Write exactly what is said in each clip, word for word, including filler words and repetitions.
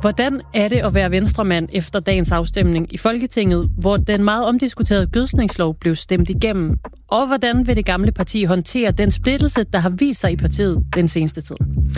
Hvordan er det at være venstremand efter dagens afstemning i Folketinget, hvor den meget omdiskuterede gødsningslov blev stemt igennem? Og hvordan vil det gamle parti håndtere den splittelse, der har vist sig i partiet den seneste tid?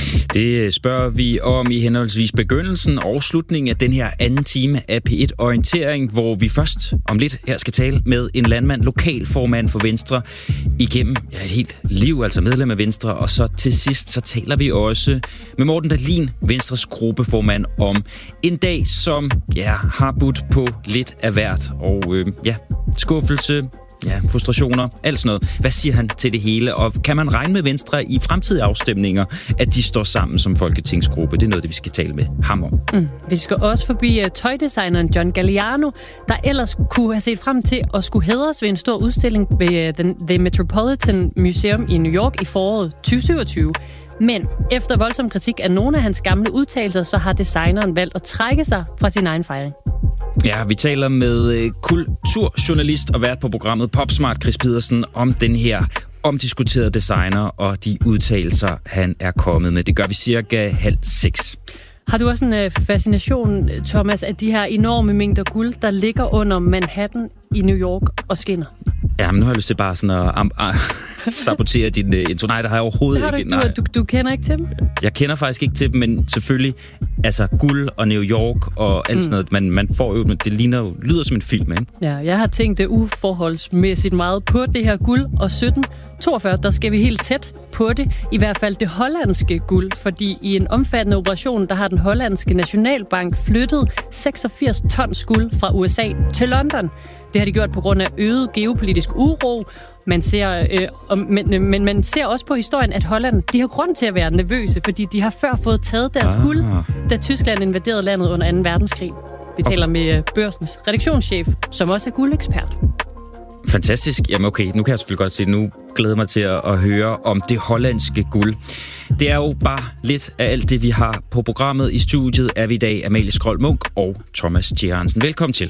Det spørger vi om i henholdsvis begyndelsen og slutningen af den her anden time af P et Orientering, hvor vi først om lidt her skal tale med en landmand, lokalformand for Venstre, igennem ja, et helt liv, altså medlem af Venstre. Og så til sidst, så taler vi også med Morten Dahlin, Venstres gruppeformand, om en dag, som ja, har budt på lidt af hvert. Og øh, ja, skuffelse, ja, frustrationer, alt sådan noget. Hvad siger han til det hele? Og kan man regne med Venstre i fremtidige afstemninger, at de står sammen som folketingsgruppe? Det er noget, det vi skal tale med ham om. Mm. Vi skal også forbi uh, tøjdesigneren John Galliano, der ellers kunne have set frem til at skulle hædres ved en stor udstilling ved uh, den, The Metropolitan Museum i New York i foråret tyve syvogtyve. Men efter voldsom kritik af nogle af hans gamle udtalelser, så har designeren valgt at trække sig fra sin egen fejring. Ja, vi taler med kulturjournalist og vært på programmet Popsmart, Chris Pedersen, om den her omdiskuterede designer og de udtalelser, han er kommet med. Det gør vi cirka halv seks. Har du også en fascination, Thomas, af de her enorme mængder guld, der ligger under Manhattan i New York og skinner? Ja, men nu har jeg lyst til bare sådan at um, uh, sabotere din uh, intro. Nej, det har jeg overhovedet har du, ikke. Du, du, du kender ikke til dem? Jeg kender faktisk ikke til dem, men selvfølgelig, altså guld og New York og alt mm. sådan noget, man, man får jo, det ligner jo, lyder som en film, ikke? Ja, jeg har tænkt det uforholdsmæssigt meget på det her guld, og sytten toogfyrre, der skal vi helt tæt på det, i hvert fald det hollandske guld, fordi i en omfattende operation, der har den hollandske nationalbank flyttet seksogfirs tons guld fra U S A til London. Det har de gjort på grund af øget geopolitisk uro. Man ser, øh, men, men man ser også på historien, at Holland de har grund til at være nervøse, fordi de har før fået taget deres ah. guld, da Tyskland invaderede landet under anden verdenskrig. Vi taler okay. med Børsens redaktionschef, som også er guldekspert. Fantastisk. Jamen okay, nu kan jeg selvfølgelig godt sige, nu glæder jeg mig til at, at høre om det hollandske guld. Det er jo bare lidt af alt det, vi har på programmet. I studiet er vi i dag Amalie Skrold Munk og Thomas Tjernsen. Velkommen til.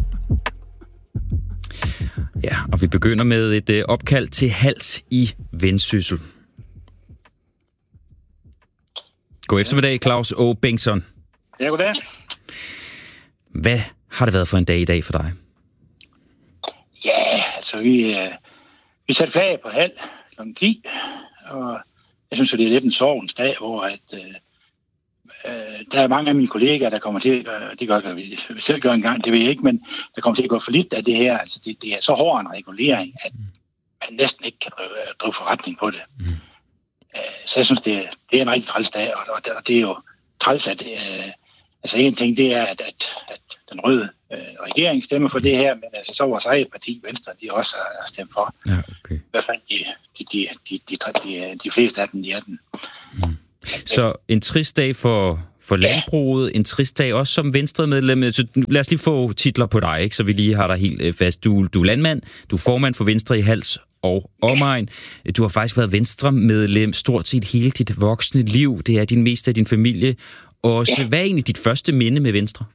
Ja, og vi begynder med et øh, opkald til Hals i Vendsyssel. God eftermiddag, Claus O. Bengtsson. Ja, goddag. Hvad har det været for en dag i dag for dig? Ja, altså vi, øh, vi satte flag på halv klokken ti, og jeg synes, at det er lidt en sorgens dag, hvor at, øh, øh, der er mange af mine kollegaer, der kommer til at gøre, det gør vi selv gør en gang, det ved jeg ikke, men der kommer til at gå for lidt af det her. Altså det, det er så hård en regulering, at man næsten ikke kan drive, drive forretning på det. Mm. Øh, så jeg synes, det, det er en rigtig træls dag, og, og, og det er jo træls, at øh, altså en ting, det er, at, at, at den røde øh, regering stemmer for det her, men altså så vores eget parti, Venstre, de også har stemt for. Ja, okay. I hvert fald de, de, de, de, de, de, de fleste af dem, de er den. Mm. Så en trist dag for, for landbruget, ja. En trist dag også som Venstre-medlem. Så lad os lige få titler på dig, ikke? Så vi lige har dig helt fast. Du, du er landmand, du er formand for Venstre i Hals og omegn. Du har faktisk været Venstre-medlem stort set hele dit voksne liv. Det er din meste af din familie. Og så, ja. Hvad er egentlig dit første minde med Venstre?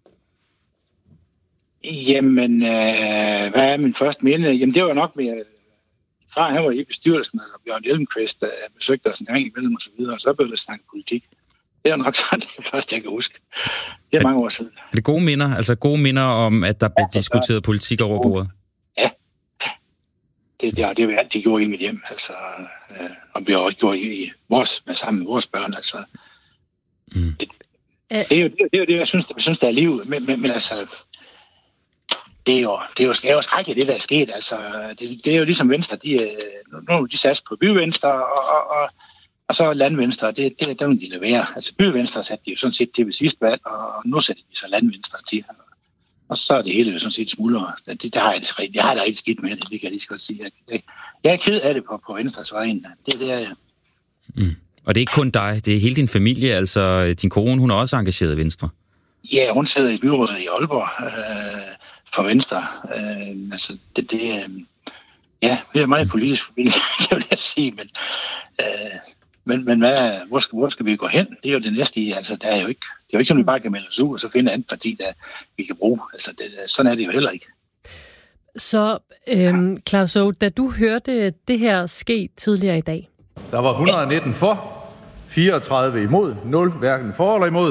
Jamen, øh, hvad er min første minde? Jamen, det var nok med... Far, han var i bestyrelsen, og Bjørn Hjelmqvist, der besøgte os en gang imellem og så videre, og så blev det snakket politik. Det er nok sådan det første, jeg kan huske. Det er, er mange år siden. Er det gode minder? Altså gode minder om, at der blev ja, diskuteret ja. politik over bordet? Ja. Det, det, det har vi altid gjort i mit hjem, altså. Øh, og vi har også gjort i, i vores, med sammen med vores børn, altså. Mm. Det, det, er jo, det, det er jo det, jeg synes, jeg synes der er liv, men, men, men altså... Det er, jo, det, er jo, det er jo skrækkeligt, det der er sket. Altså, det, det er jo ligesom Venstre, de, nu de sats på byvenstre, og, og, og, og så landvenstre, det, det, der vil de levere. Altså byvenstre satte de jo sådan set til ved sidste valg, og nu sætter de så landvenstre til. Og så er det hele jo sådan set smuldre. Det, det har jeg, det, jeg har da rigtig skidt med det, det kan jeg lige så godt sige. Jeg, jeg er ked af det på, på Venstres vegne. Det, det er jeg. Mm. Og det er ikke kun dig, det er hele din familie, altså din kone, hun er også engageret i Venstre. Ja, hun sidder i byrådet i Aalborg, øh, for Venstre. Øh, altså, det, det øh, ja, det er meget politisk familie, det vil jeg sige, men, øh, men, men hvad, hvor, skal, hvor skal vi gå hen? Det er jo det næste i, altså, der er jo ikke, det er jo ikke sådan, vi bare kan melde os ud, og så finde et andet parti, der vi kan bruge. Altså, det, sådan er det jo heller ikke. Så, øhm, Claus O., da du hørte det her ske tidligere i dag? Der var et hundrede og nitten for, fireogtredive imod, nul hverken for eller imod.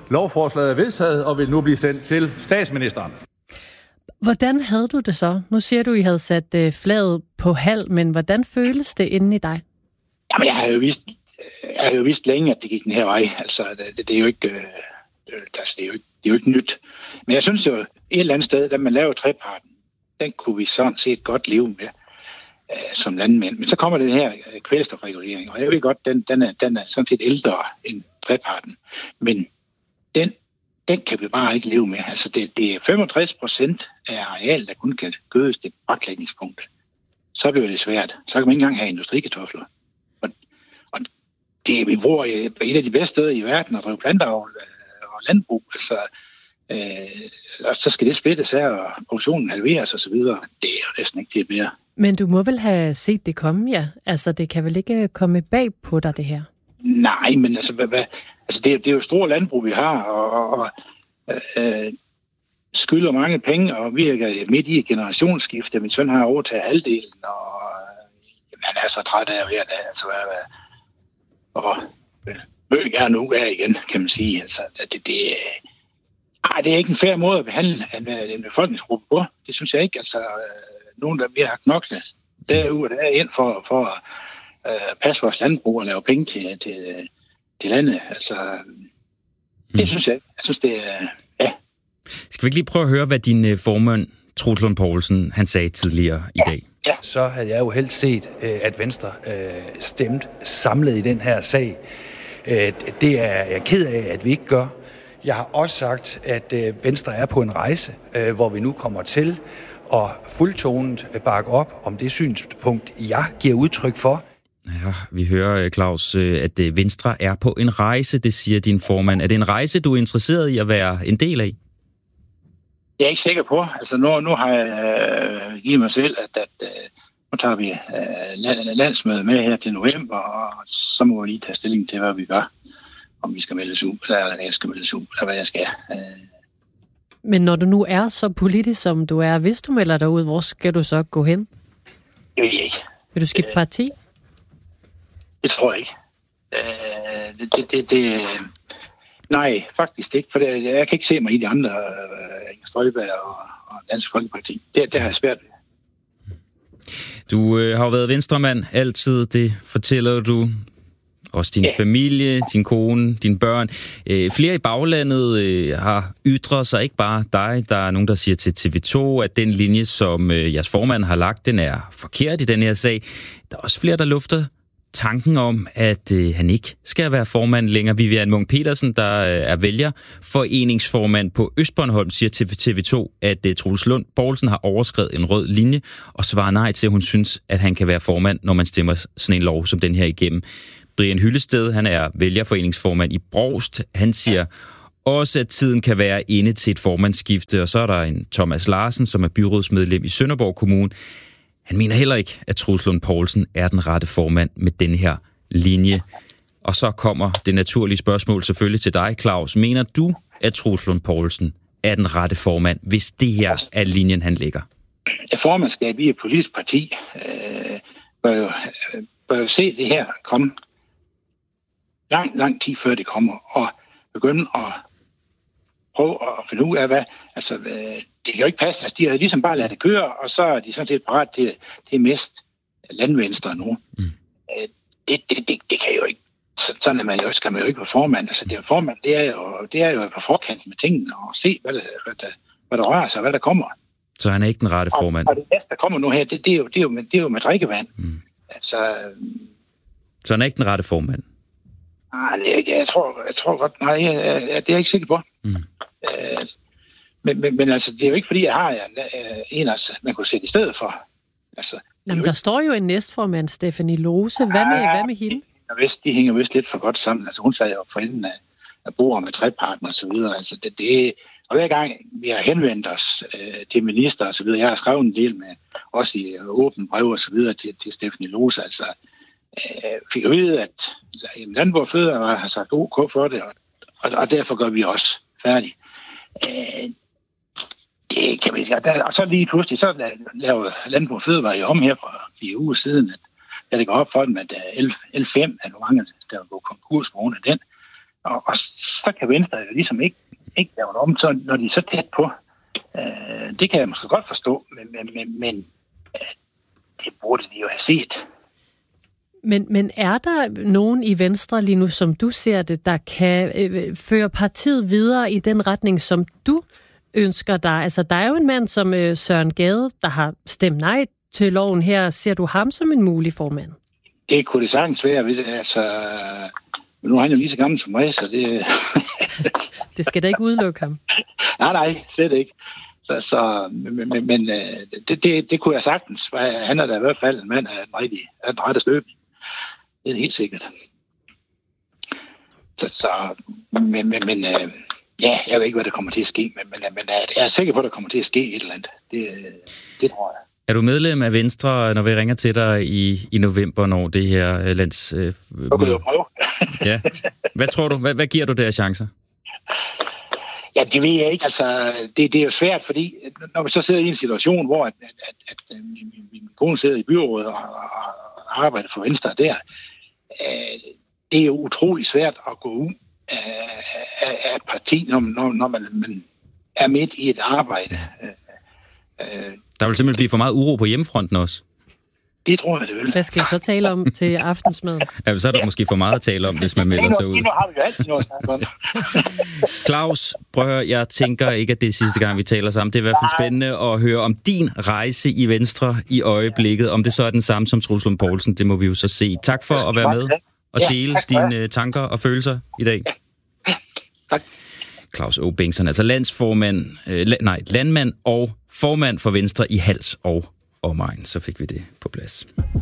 Lovforslaget er vedtaget og vil nu blive sendt til statsministeren. Hvordan havde du det så? Nu siger du, I havde sat øh, flaget på halv, men hvordan føles det inde i dig? Jamen, jeg har jo vidst, jeg har jo vidst længe, at det gik den her vej. Altså, det, det er jo ikke, øh, altså, det er jo ikke, det er jo ikke nyt. Men jeg synes jo, et eller andet sted, da man laver treparten, den kunne vi sådan set godt leve med øh, som landmænd. Men så kommer den her øh, kvælstofregulering, og jeg ved godt, den, den, er, den er sådan set ældre end treparten. Men den, den kan vi bare ikke leve med. Altså, det, det er femogtres procent af arealet, der kun kan gødes til braklægningspunkt. Så bliver det svært. Så kan man ikke engang have industrikartofler. Og, og det, vi bruger et af de bedste steder i verden at drive planteavl og landbrug. Altså, øh, og så skal det splittes her, og produktionen halveres og så videre. Det er jo næsten ikke til at bære. Men du må vel have set det komme, ja? Altså, det kan vel ikke komme bag på dig, det her? Nej, men altså, hvad, hvad, altså det, det er jo store landbrug, vi har, og, og øh, skylder mange penge, og vi er midt i et generationsskifte. Min søn har overtaget halvdelen, og jamen, han er så træt af hver dag. Altså, hvad, hvad, og bøg er nu er igen, kan man sige. Altså, det, det, ej, det er ikke en fair måde at behandle en, en befolkningsgruppe på. Det synes jeg ikke. Altså, nogen, der vi har knoklet derude, der er ind for, for at øh, passe vores landbrug og lave penge til, til, til landet. Altså, det mm. synes jeg ikke. Jeg synes, det er... Ja. Skal vi ikke lige prøve at høre, hvad din formand, Troels Lund Poulsen, han sagde tidligere i ja. dag? Ja. Så havde jeg jo helst set, at Venstre stemte samlet i den her sag. Det er jeg ked af, at vi ikke gør. Jeg har også sagt, at Venstre er på en rejse, hvor vi nu kommer til at fuldtonet bakke op om det synspunkt, jeg giver udtryk for. Ja, vi hører, Claus, at Venstre er på en rejse, det siger din formand. Er det en rejse, du er interesseret i at være en del af? Jeg er ikke sikker på. Altså nu, nu har jeg øh, givet mig selv, at, at øh, nu tager vi øh, landsmøde med her til november, og så må vi lige tage stilling til, hvad vi gør. Om vi skal meldes ud, eller jeg skal meldes ud, eller hvad jeg skal. Øh. Men når du nu er så politisk, som du er, hvis du melder dig ud, hvor skal du så gå hen? Det ved jeg ikke. Vil du skifte parti? Det tror jeg ikke. Øh, det, det, det, det, nej, faktisk ikke, for det, jeg kan ikke se mig i de andre, uh, Inger Støjberg og, og Dansk Folkeparti. Det, det har jeg svært ved. Du øh, har jo været venstremand altid, det fortæller du. Også din ja. familie, din kone, dine børn. Øh, flere i baglandet øh, har ytret sig, ikke bare dig. Der er nogen, der siger til T V to, at den linje, som øh, jeres formand har lagt, den er forkert i den her sag. Der er også flere, der lufter tanken om, at øh, han ikke skal være formand længere. Vivian Munk Petersen, der øh, er vælgerforeningsformand på Østbornholm, siger til T V to, at øh, Troels Lund Poulsen har overskredet en rød linje og svarer nej til, at hun synes, at han kan være formand, når man stemmer sådan en lov som den her igennem. Brian Hyllested, han er vælgerforeningsformand i Brovst. Han siger også, at tiden kan være inde til et formandsskifte. Og så er der en Thomas Larsen, som er byrådsmedlem i Sønderborg Kommune. Han mener heller ikke, at Troels Lund Poulsen er den rette formand med den her linje. Og så kommer det naturlige spørgsmål selvfølgelig til dig, Claus. Mener du, at Troels Lund Poulsen er den rette formand, hvis det her er linjen, han lægger? Formandskab i et politisk parti øh, bør, jo, bør jo se det her komme lang, lang tid før det kommer, og begynde at prøve at finde ud af, hvad... Altså, øh, det kan jo ikke passe, at de har ligesom bare ladet det køre, og så er de sådan set parat til, til mest landvenstre nu. Mm. Øh, det, det, det, det kan jo ikke... Sådan er man jo, skal man jo ikke være formand. Altså, det er formand, det er jo, det er jo på forkant med tingene, og se, hvad der, hvad der, hvad der rører sig, hvad der kommer. Så han er ikke den rette formand? Og, og det næste, der kommer nu her, det, det, er, jo, det, er, jo, det er jo med drikkevand. Mm. Altså... Så han er ikke den rette formand? Nej, jeg, jeg, tror, jeg tror godt, nej, jeg, jeg, det er jeg ikke sikker på. Mm. Øh, men, men, men altså, det er jo ikke fordi, jeg har en, en altså, man kunne sætte i stedet for. Altså, Jamen, der ikke... står jo en næstformand, Stephanie Lose. Hvad med, ja, hvad med hende? De, vist, de hænger vist lidt for godt sammen. Altså, hun sagde jo for enden af, af bordet med treparten og så videre. Altså, det, det, og hver gang vi har henvendt os øh, til minister og så videre, jeg har skrevet en del med, også i øh, åbent brev og så videre til, til Stephanie Lose, altså, øh, fik at vide, at Landbrug og Fødevare har sagt ok for det, og, og, og derfor gør vi også færdig. Øh, det kan vi sige. Og så lige pludselig, så lavede Landbrug og Fødevare jo om her for fire uger siden, at jeg det går op for dem, at L fem er nogle mange, der går konkurs på grund af den. Og, og så kan Venstre jo ligesom ikke, ikke lave det om, så, når de er så tæt på. Øh, det kan jeg måske godt forstå, men, men, men, men øh, det burde de jo have set. Men, men er der nogen i Venstre lige nu, som du ser det, der kan øh, føre partiet videre i den retning, som du ønsker dig? Altså, der er jo en mand som øh, Søren Gade, der har stemt nej til loven her. Ser du ham som en mulig formand? Det kunne det sagtens være, hvis altså... Men nu er han jo lige så gammel som mig, så det... det skal da ikke udelukke ham. nej, nej, slet ikke. Så, så, men men, men det, det, det kunne jeg sagtens. Han er da i hvert fald en mand af den rigtig, af den rette støbning. Det er helt sikkert. Så, så men, men, men ja, jeg ved ikke, hvad der kommer til at ske, men, men, men jeg er sikker på, at der kommer til at ske et eller andet. Det, det tror jeg. Er du medlem af Venstre, når vi ringer til dig i, i november, når det her lands... Øh, så kan jeg prøve. ja. Hvad tror du? Hvad, hvad giver du der chancer? Ja, det ved jeg ikke. Altså, det, det er jo svært, fordi når vi så sidder i en situation, hvor at, at, at, at min, min kone sidder i byrådet og, og arbejder for Venstre der, øh, det er jo utrolig svært at gå ud af, af, af et parti, når, når, når man, man er midt i et arbejde. Øh, Der vil simpelthen blive for meget uro på hjemmefronten også. Det tror jeg, det vil. Hvad skal vi så tale om til aftensmad? Ja, så er der ja. måske for meget at tale om, hvis man melder sig ud. Nu har vi jo altid noget at snakke om. Claus, prøv at høre, jeg tænker ikke, at det er sidste gang, vi taler sammen. Det er i hvert fald spændende at høre om din rejse i Venstre i øjeblikket. Om det så er den samme som Troels Lund Poulsen, det må vi jo så se. Tak for at være med og dele dine tanker og følelser i dag. Tak. Claus O. Bengtsson, altså landsformand, øh, nej, landmand og formand for Venstre i Hals og omegn. Så fik vi det på plads.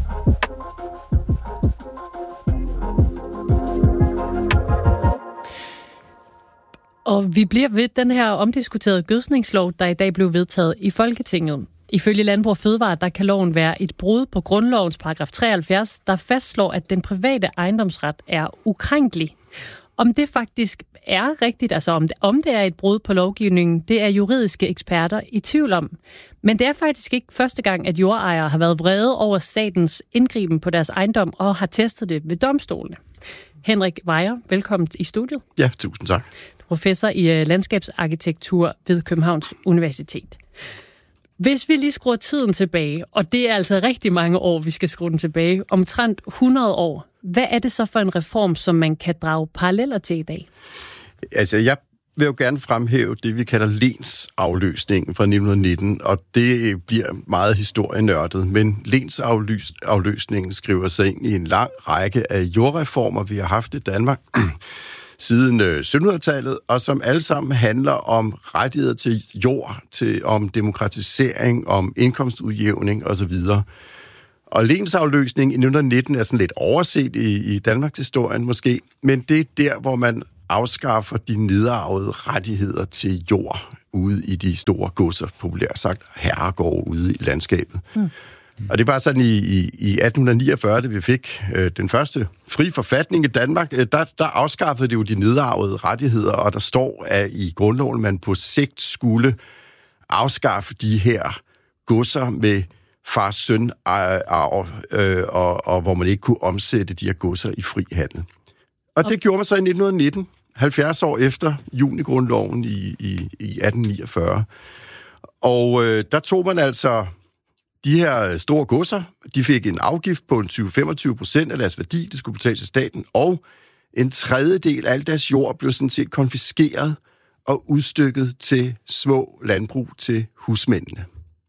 Og vi bliver ved den her omdiskuterede gødskningslov, der i dag blev vedtaget i Folketinget. Ifølge Landbrug og Fødevare, der kan loven være et brud på grundlovens paragraf treoghalvfjerds, der fastslår, at den private ejendomsret er ukrænkelig. Om det faktisk er rigtigt, altså om det, om det er et brud på lovgivningen, det er juridiske eksperter i tvivl om. Men det er faktisk ikke første gang, at jordejere har været vrede over statens indgriben på deres ejendom og har testet det ved domstolene. Henrik Weyer, velkommen i studiet. Ja, tusind tak. Professor i landskabsarkitektur ved Københavns Universitet. Hvis vi lige skruer tiden tilbage, og det er altså rigtig mange år, vi skal skrue den tilbage, omtrent hundrede år, hvad er det så for en reform, som man kan drage paralleller til i dag? Altså, jeg vil jo gerne fremhæve det, vi kalder lensafløsningen fra nitten nitten, og det bliver meget historienørdet, men lensafløsningen skriver sig ind i en lang række af jordreformer, vi har haft i Danmark siden syttenhundredetallet, og som alle sammen handler om rettigheder til jord, til, om demokratisering, om indkomstudjævning osv. Og lensafløsning i nitten nitten er sådan lidt overset i, i Danmarks historien måske, men det er der, hvor man afskaffer de nedarvede rettigheder til jord ude i de store godser, populært sagt herregårde ude i landskabet. Mm. Og det var sådan i, i, i atten niogfyrre, da vi fik øh, den første fri forfatning i Danmark, øh, der, der afskaffede det jo de nedarvede rettigheder, og der står at i grundloven, man på sigt skulle afskaffe de her godser med fars søn arv, øh, og, og hvor man ikke kunne omsætte de her godser i fri handel. Og det okay. gjorde man så i nitten nitten, halvfjerds år efter junigrundloven i, i, i atten niogfyrre. Og øh, der tog man altså de her store godser, de fik en afgift på en tyve til femogtyve procent af deres værdi, det skulle betales til staten, og en tredjedel af al deres jord blev sådan set konfiskeret og udstykket til små landbrug til husmændene.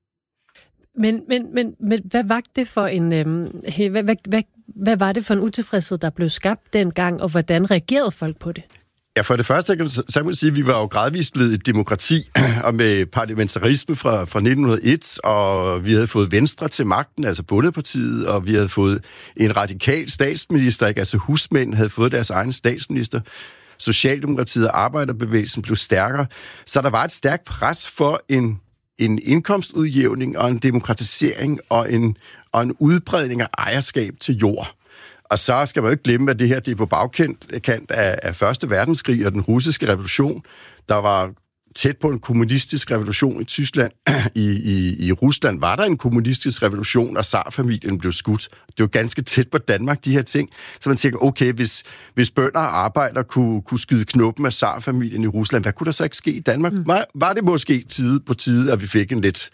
Men, men, men, men hvad var det for en øhm, hvad, hvad, hvad, hvad var det for en utilfredshed, der blev skabt dengang, og hvordan reagerede folk på det? Ja, for det første så kan man sige, at vi var jo gradvist blevet et demokrati, og med parlamentarisme fra, fra nitten hundrede og et, og vi havde fået Venstre til magten, altså Bondepartiet, og vi havde fået en radikal statsminister, ikke? Altså husmænd havde fået deres egen statsminister. Socialdemokratiet og arbejderbevægelsen blev stærkere, så der var et stærkt pres for en en indkomstudjævning og en demokratisering og en, og en udbredning af ejerskab til jord. Og så skal man jo ikke glemme, at det her det er på bagkant kant af, af første verdenskrig og den russiske revolution. Der var tæt på en kommunistisk revolution i Tyskland. I, i, i Rusland var der en kommunistisk revolution, og tsarfamilien blev skudt. Det var ganske tæt på Danmark, de her ting. Så man tænker, okay, hvis, hvis bønder og arbejder kunne, kunne skyde knuppen af tsarfamilien i Rusland, hvad kunne der så ikke ske i Danmark? Mm. Var, var det måske tide på tide, at vi fik en lidt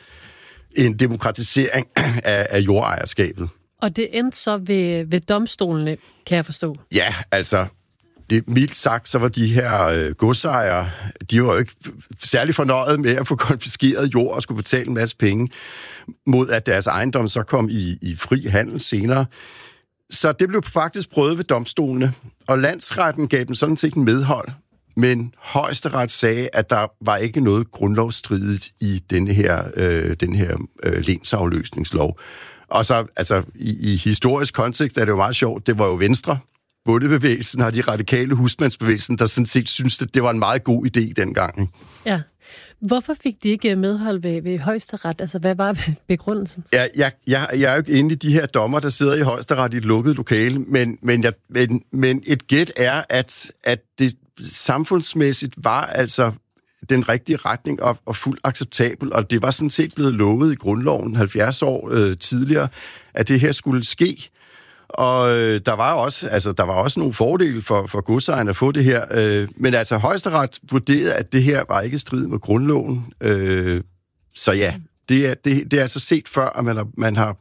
en demokratisering af, af jordejerskabet? Og det endte så ved, ved domstolene, kan jeg forstå. Ja, altså, det, mildt sagt, så var de her øh, godsejere, de var jo ikke særlig fornøjet med at få konfiskeret jord og skulle betale en masse penge, mod at deres ejendom så kom i, i fri handel senere. Så det blev faktisk prøvet ved domstolene, og landsretten gav dem sådan set en medhold, men Højesteret sagde, at der var ikke noget grundlovsstridigt i denne her, øh, den her øh, lensafløsningslov. Og så, altså, i, i historisk kontekst er det jo meget sjovt, det var jo Venstre, bondebevægelsen og de radikale husmandsbevægelsen, der sådan set synes, at det var en meget god idé dengang. Ikke? Ja. Hvorfor fik de ikke medhold ved, ved Højesteret? Altså, hvad var begrundelsen? Ja, jeg, jeg, jeg er jo ikke inde i de her dommer, der sidder i Højesteret i et lukket lokale, men, men, jeg, men, men et gæt er, at, at det samfundsmæssigt var altså den rigtige retning og, og fuldt acceptabel, og det var sådan set blevet lovet i grundloven halvfjerds år øh, tidligere, at det her skulle ske. Og øh, der var også, altså der var også nogle fordele for for godsejerne at få det her, øh, men altså Højesteret vurderede, at det her var ikke i strid med grundloven. Øh, så ja, det er det, det er altså set før, at man har, man har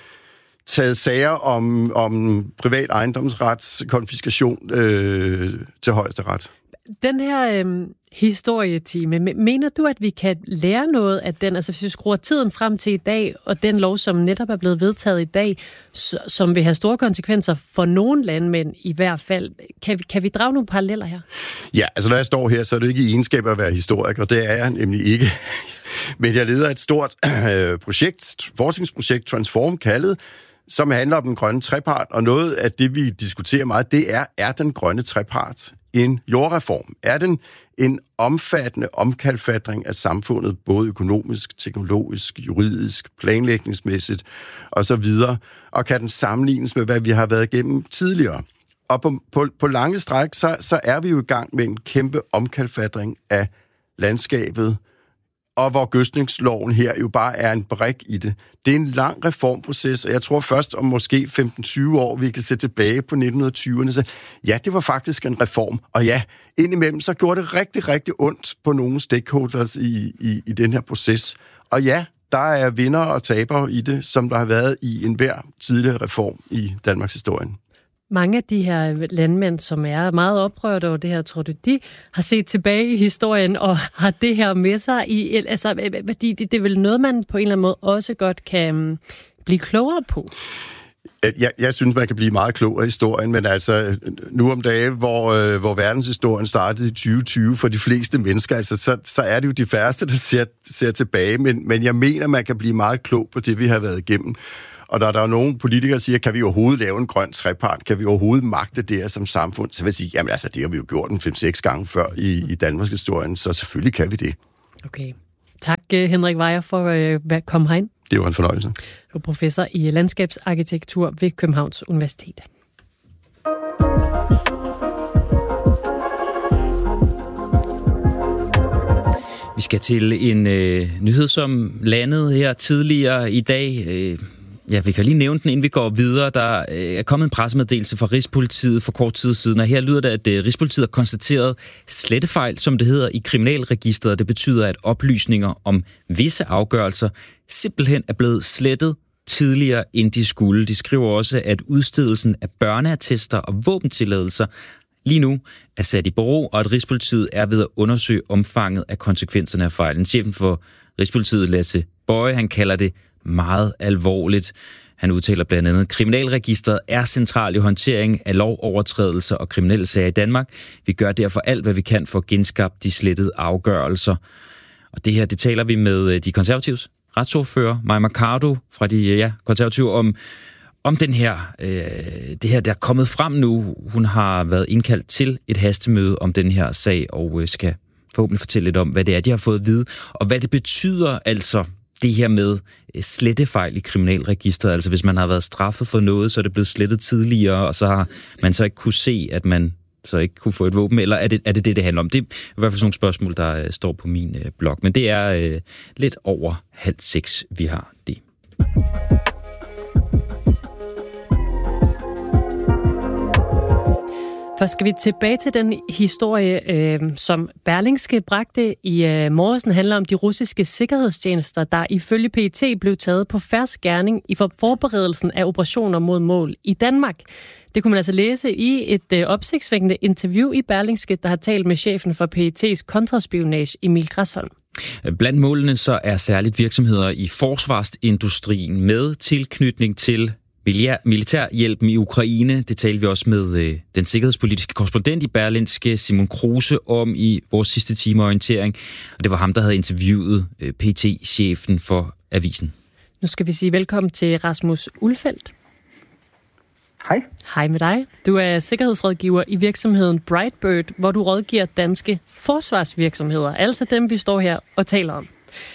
taget sager om om privat ejendomsrets konfiskation øh, til Højesteret. Den her øh, historietime, mener du, at vi kan lære noget af den? Altså hvis vi skruer tiden frem til i dag, og den lov, som netop er blevet vedtaget i dag, som vil have store konsekvenser for nogle landmænd i hvert fald, kan vi, kan vi drage nogle paralleller her? Ja, altså når jeg står her, så er det ikke i egenskab at være historiker, og det er jeg nemlig ikke. Men jeg leder et stort øh, projekt, forskningsprojekt, Transform kaldet, som handler om den grønne trepart, og noget af det, vi diskuterer meget, det er, er den grønne trepart en jordreform? Er den en omfattende omkalfatring af samfundet, både økonomisk, teknologisk, juridisk, planlægningsmæssigt osv., og kan den sammenlignes med, hvad vi har været igennem tidligere? Og på, på, på lange stræk, så, så er vi jo i gang med en kæmpe omkalfatring af landskabet, og hvor gødskningsloven her jo bare er en brik i det. Det er en lang reformproces, og jeg tror først om måske femten til tyve år, vi kan se tilbage på nitten tyverne, så ja, det var faktisk en reform. Og ja, indimellem så gjorde det rigtig, rigtig ondt på nogle stakeholders i, i, i den her proces. Og ja, der er vinder og tabere i det, som der har været i enhver tidligere reform i Danmarks historien. Mange af de her landmænd, som er meget oprørte over det her, tror du, de har set tilbage i historien og har det her med sig i, altså, det, det er vel noget, man på en eller anden måde også godt kan blive klogere på? Jeg, jeg synes, man kan blive meget klog af historien, men altså nu om dagen, hvor, øh, hvor verdenshistorien startede i tyve tyve for de fleste mennesker, altså, så, så er det jo de færreste, der ser, ser tilbage, men, men jeg mener, man kan blive meget klog på det, vi har været igennem. Og når der er nogle politikere, der siger, kan vi overhovedet lave en grøn trepart? Kan vi overhovedet magte det her som samfund? Så vil jeg sige, jamen altså, det har vi jo gjort en fem seks gange før i, i Danmarks historien, så selvfølgelig kan vi det. Okay. Tak, Henrik Weyer, for at komme herind. Det var en fornøjelse. Du er professor i landskabsarkitektur ved Københavns Universitet. Vi skal til en øh, nyhed, som landede her tidligere i dag. Øh, ja, vi kan lige nævne den, inden vi går videre. Der øh, er kommet en pressemeddelelse fra Rigspolitiet for kort tid siden, og her lyder det, at øh, Rigspolitiet har konstateret slettefejl, som det hedder, i kriminalregisteret. Det betyder, at oplysninger om visse afgørelser simpelthen er blevet slettet tidligere, end de skulle. De skriver også, at udstedelsen af børneattester og våbentilladelser lige nu er sat i bero, og at Rigspolitiet er ved at undersøge omfanget af konsekvenserne af fejlen. Chefen for Rigspolitiet, Lasse Boye, han kalder det meget alvorligt. Han udtaler blandt andet, at kriminalregisteret er central i håndtering af lovovertrædelser og kriminelle sager i Danmark. Vi gør derfor alt, hvad vi kan for at genskabe de slettede afgørelser. Og det her, det taler vi med de konservatives retsordfører, Mai Mercado fra de ja, konservative, om Om den her, øh, det her, der er kommet frem nu. Hun har været indkaldt til et hastemøde om den her sag, og øh, skal forhåbentlig fortælle lidt om, hvad det er, de har fået at vide, og hvad det betyder, altså det her med slettefejl i kriminalregisteret. Altså hvis man har været straffet for noget, så er det blevet slettet tidligere, og så har man så ikke kunne se, at man så ikke kunne få et våben, eller er det er det, det, det handler om? Det er i hvert fald sådan nogle spørgsmål, der uh, står på min uh, blog, men det er uh, lidt over halv seks, vi har det. Først skal vi tilbage til den historie, øh, som Berlingske bragte i øh, morgen, handler om de russiske sikkerhedstjenester, der ifølge P E T blev taget på fersk gerning i forberedelsen af operationer mod mål i Danmark. Det kunne man altså læse i et øh, opsigtsvækkende interview i Berlingske, der har talt med chefen for P E T's kontraspionage, Emil Græsholm. Blandt målene så er særligt virksomheder i forsvarsindustrien med tilknytning til militærhjælpen i Ukraine. Det talte vi også med øh, den sikkerhedspolitiske korrespondent i Berlingske, Simon Kruse, om i vores sidste time orientering. Og det var ham, der havde interviewet øh, P E T-chefen for avisen. Nu skal vi sige velkommen til Rasmus Ulfeldt. Hej. Hej med dig. Du er sikkerhedsrådgiver i virksomheden Brightbird, hvor du rådgiver danske forsvarsvirksomheder, altså dem, vi står her og taler om.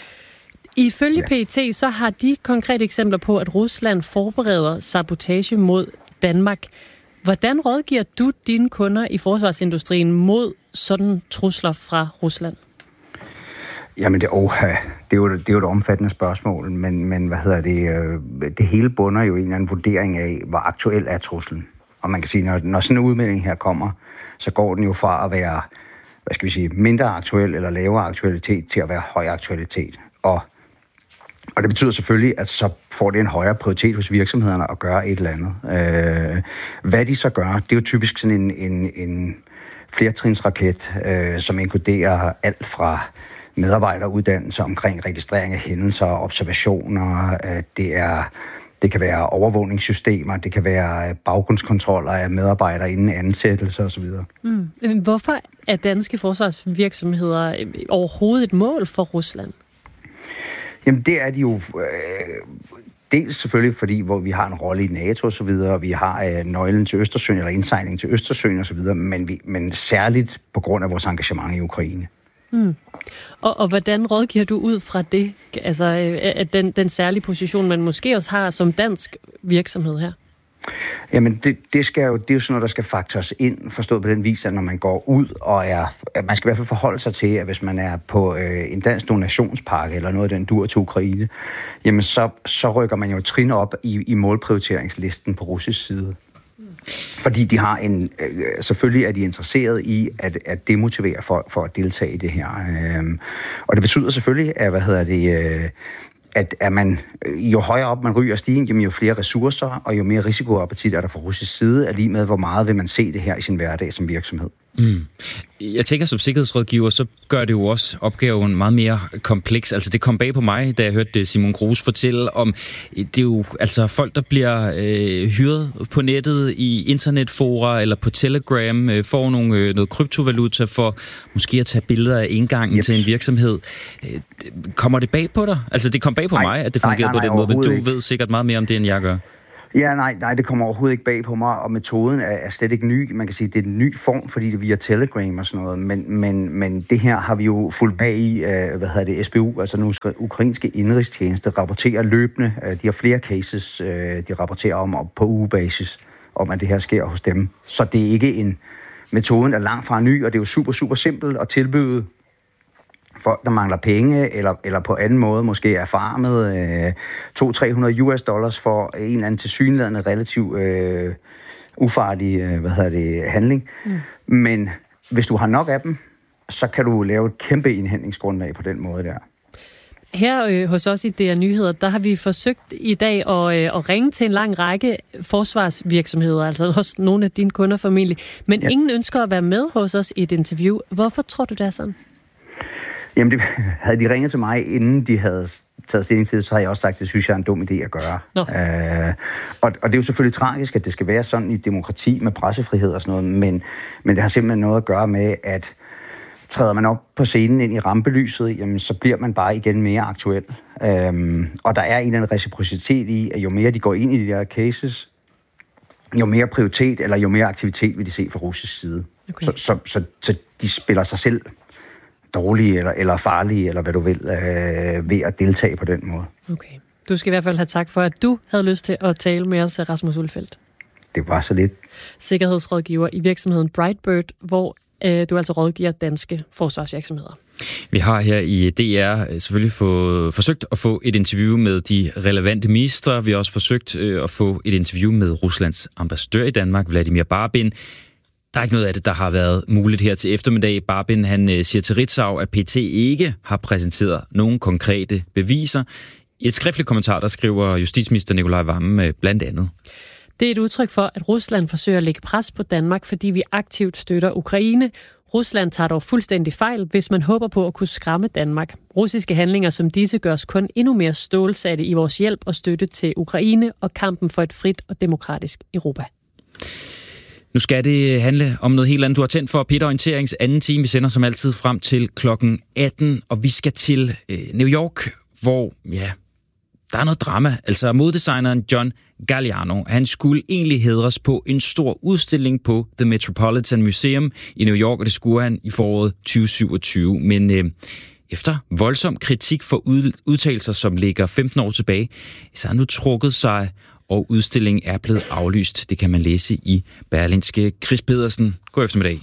Ifølge ja. P E T, så har de konkrete eksempler på, at Rusland forbereder sabotage mod Danmark. Hvordan rådgiver du dine kunder i forsvarsindustrien mod sådan trusler fra Rusland? Jamen, det, oh, det, er jo, det er jo et omfattende spørgsmål, men, men hvad hedder det, det hele bunder jo i en eller anden vurdering af, hvor aktuel er truslen. Og man kan sige, når, når sådan en udmelding her kommer, så går den jo fra at være, hvad skal vi sige, mindre aktuel eller lavere aktualitet til at være høj aktualitet. Og Og det betyder selvfølgelig, at så får det en højere prioritet hos virksomhederne at gøre et eller andet. Øh, hvad de så gør, det er jo typisk sådan en, en, en flertrinsraket, øh, som inkluderer alt fra medarbejderuddannelse omkring registrering af hændelser og observationer. Øh, det, er, det kan være overvågningssystemer, det kan være baggrundskontroller af medarbejdere inden ansættelse osv. Mm. Hvorfor er danske forsvarsvirksomheder overhovedet et mål for Rusland? Jamen, det er de jo øh, dels selvfølgelig, fordi hvor vi har en rolle i NATO og så videre, og vi har øh, nøglen til Østersøen, eller indsejling til Østersøen og så videre, men, vi, men særligt på grund af vores engagement i Ukraine. Mm. Og, og hvordan rådgiver du ud fra det, altså øh, den, den særlige position, man måske også har som dansk virksomhed her? Jamen, det, det, skal jo, det er jo sådan noget, der skal faktores ind, forstået på den vis, at når man går ud og er... Man skal i hvert fald forholde sig til, at hvis man er på øh, en dansk donationspakke eller noget af den dur til Ukraine, jamen så, så rykker man jo trin op i, i målprioriteringslisten på russisk side. Fordi de har en... Øh, selvfølgelig er de interesseret i at, at demotivere folk for at deltage i det her. Øh, og det betyder selvfølgelig, at, hvad hedder det... Øh, at er man, jo højere op man ryger stigen, jamen jo flere ressourcer og jo mere risikoappetit er der fra russisk side, er lige med, hvor meget vil man se det her i sin hverdag som virksomhed. Mm. Jeg tænker, som sikkerhedsrådgiver, så gør det jo også opgaven meget mere kompleks. Altså, det kom bag på mig, da jeg hørte Simon Kruse fortælle om, det er jo altså folk, der bliver øh, hyret på nettet i internetfora eller på Telegram, øh, får nogle, øh, noget kryptovaluta for måske at tage billeder af indgangen yep. til en virksomhed. Øh, kommer det bag på dig? Altså, det kom bag på nej, mig, at det fungerede nej, nej, nej, på den måde, men du ikke. ved sikkert meget mere om det, end jeg gør. Ja, nej, nej, det kommer overhovedet ikke bag på mig, og metoden er, er slet ikke ny. Man kan sige, det er en ny form, fordi det er via Telegram og sådan noget, men, men, men det her har vi jo fulgt bag i, uh, hvad hedder det, S B U, altså den ukrainske indrigstjeneste, rapporterer løbende. Uh, de har flere cases, uh, de rapporterer om og på ugebasis, om at det her sker hos dem. Så det er ikke en... Metoden er langt fra ny, og det er jo super, super simpelt at tilbyde folk, der mangler penge, eller, eller på anden måde måske er farmet øh, to til tre hundrede US dollars for en eller anden tilsyneladende relativt øh, ufarlig øh, hvad hedder det, handling. Mm. Men hvis du har nok af dem, så kan du lave et kæmpe indhentningsgrundlag på den måde der. Her øh, hos os i D R Nyheder, der har vi forsøgt i dag at, øh, at ringe til en lang række forsvarsvirksomheder, altså også nogle af dine kunder formentlig, men ja. ingen ønsker at være med hos os i et interview. Hvorfor tror du, det er sådan? Jamen, det, havde de ringet til mig, inden de havde taget stilling til det, så har jeg også sagt, at det synes jeg er en dum idé at gøre. Øh, og, og det er jo selvfølgelig tragisk, at det skal være sådan i demokrati med pressefrihed og sådan noget, men, men det har simpelthen noget at gøre med, at træder man op på scenen ind i rampelyset, jamen, så bliver man bare igen mere aktuel. Øh, og der er en eller anden reciprocitet i, at jo mere de går ind i de der cases, jo mere prioritet eller jo mere aktivitet vil de se fra russisk side. Okay. Så, så, så, så de spiller sig selv dårlige eller, eller farlige, eller hvad du vil, øh, ved at deltage på den måde. Okay. Du skal i hvert fald have tak for, at du havde lyst til at tale med os, Rasmus Ulfeldt. det var så lidt. Sikkerhedsrådgiver i virksomheden Brightbird, hvor øh, du altså rådgiver danske forsvarsvirksomheder. Vi har her i D R selvfølgelig fået, forsøgt at få et interview med de relevante ministre. Vi har også forsøgt øh, at få et interview med Ruslands ambassadør i Danmark, Vladimir Barbin. Der er ikke noget af det, der har været muligt her til eftermiddag. Barbin han øh, siger til Ritzau, at P T ikke har præsenteret nogen konkrete beviser. I et skriftligt kommentar, der skriver justitsminister Nikolaj Wammen blandt andet. Det er et udtryk for, at Rusland forsøger at lægge pres på Danmark, fordi vi aktivt støtter Ukraine. Rusland tager dog fuldstændig fejl, hvis man håber på at kunne skræmme Danmark. Russiske handlinger som disse gør os kun endnu mere stålsatte i vores hjælp og støtte til Ukraine og kampen for et frit og demokratisk Europa. Nu skal det handle om noget helt andet. Du har tændt for P et Orienterings anden time. Vi sender som altid frem til klokken atten, og vi skal til øh, New York, hvor ja, der er noget drama. Altså moddesigneren John Galliano, han skulle egentlig hædres på en stor udstilling på The Metropolitan Museum i New York, og det skulle han i foråret tyve syvogtyve. Men øh, efter voldsom kritik for ud, udtalelser, som ligger femten år tilbage, så har han nu trukket sig, og udstillingen er blevet aflyst. Det kan man læse i Berlingske. Chris Pedersen, god eftermiddag.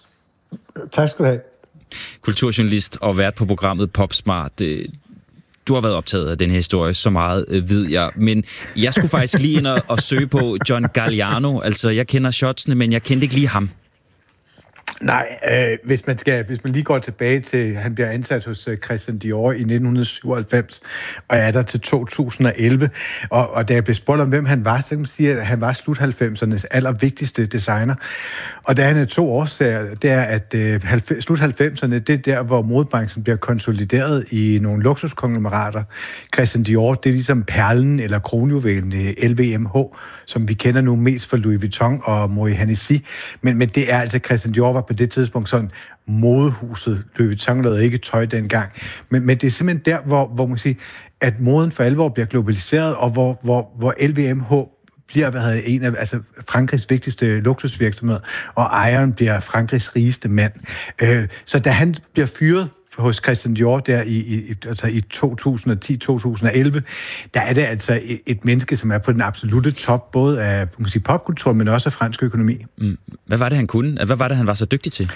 Tak skal du have. Kulturjournalist og vært på programmet Popsmart. Du har været optaget af den her historie, så meget ved jeg. Men jeg skulle faktisk lige ind og, og søge på John Galliano. Altså, jeg kender shotsene, men jeg kendte ikke lige ham. Nej, øh, hvis, man skal, hvis man lige går tilbage til, han bliver ansat hos Christian Dior i nitten syvoghalvfems, og er der til to tusind og elleve. Og, og da jeg blev spurgt om, hvem han var, så kan man sige, at han var slut halvfemsernes allervigtigste designer. Og der er han to årsager. Det er, at øh, halv, slut halvfemserne, det er der, hvor modebranchen bliver konsolideret i nogle luksuskonglomerater. Christian Dior, det er ligesom perlen eller kronjuvelen L V M H, som vi kender nu mest for Louis Vuitton og Moet Hennessy. Men, men det er altså, Christian Dior var på det tidspunkt sådan modehuset. Louis Vuitton lavede ikke tøj dengang. Men, men det er simpelthen der, hvor, hvor man siger, at moden for alvor bliver globaliseret, og hvor, hvor, hvor L V M H bliver hvad hedder, en af altså, Frankrigs vigtigste luksusvirksomheder, og ejeren bliver Frankrigs rigeste mand. Øh, så da han bliver fyret hos Christian Dior der i, i, altså i to tusind og ti til to tusind og elleve, der er det altså et, et menneske, som er på den absolute top, både af man kan sige, popkultur, men også af fransk økonomi. Mm. Hvad var det, han kunne? Hvad var det, han var så dygtig til?